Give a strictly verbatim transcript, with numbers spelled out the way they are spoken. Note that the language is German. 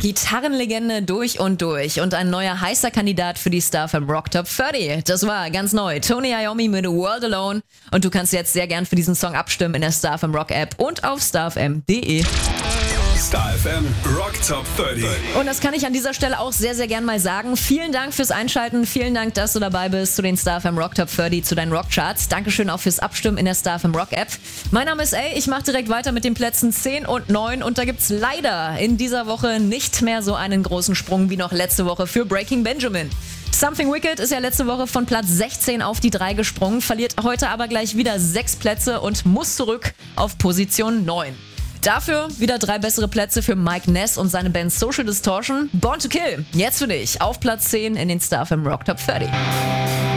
Gitarrenlegende durch und durch und ein neuer heißer Kandidat für die Star F M Rock Top dreißig. Das war ganz neu. Tony Iommi mit World Alone. Und du kannst jetzt sehr gern für diesen Song abstimmen in der Star F M Rock App und auf star f m punkt d e. Star F M Rock Top dreißig. Und das kann ich an dieser Stelle auch sehr, sehr gern mal sagen. Vielen Dank fürs Einschalten. Vielen Dank, dass du dabei bist zu den Star F M Rock Top dreißig, zu deinen Rockcharts. Dankeschön auch fürs Abstimmen in der Star F M Rock App. Mein Name ist A. Ich mache direkt weiter mit den Plätzen zehn und neun. Und da gibt's leider in dieser Woche nicht mehr so einen großen Sprung wie noch letzte Woche für Breaking Benjamin. Something Wicked ist ja letzte Woche von Platz sechzehn auf die drei gesprungen, verliert heute aber gleich wieder sechs Plätze und muss zurück auf Position neun. Dafür wieder drei bessere Plätze für Mike Ness und seine Band Social Distortion. Born to Kill, jetzt für dich auf Platz zehn in den Star F M Rock Top dreißig.